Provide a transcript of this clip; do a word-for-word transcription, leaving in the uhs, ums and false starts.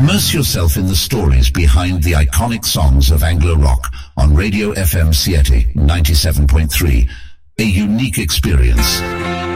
Immerse yourself in the stories behind the iconic songs of Anglo Rock on Radio F M Siete ninety-seven point three. A unique experience.